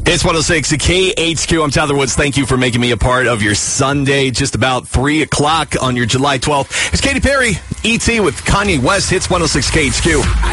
It's 106 KHQ. I'm Tyler Woods. Thank you for making me a part of your Sunday, just about 3 o'clock on your July 12th. It's Katy Perry, E.T. with Kanye West. Hits 106 KHQ.